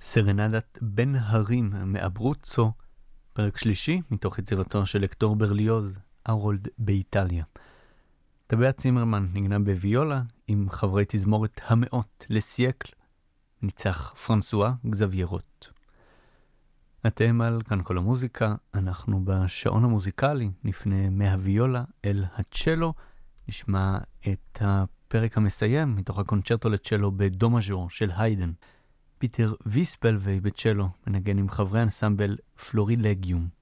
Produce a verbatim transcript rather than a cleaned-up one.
סרנדת בן הרים מאברוצו, פרק שלישי מתוך יצירתו של הקטור ברליוז, ארולד באיטליה. טבע צימרמן נגנה בוויולה עם חברי תזמורת המאות לסייקל, ניצח פרנסואה גזביירות. אתם על כאן כל המוזיקה, אנחנו בשעון המוזיקלי, נפנה מהוויולה אל הצ'לו, נשמע את הפרק המסיים מתוך הקונצ'רטו לצ'לו בדו מז'ור של היידן. פיטר ויספלווי בצ'לו מנגן עם חברי אנסמבל פלורילגיום.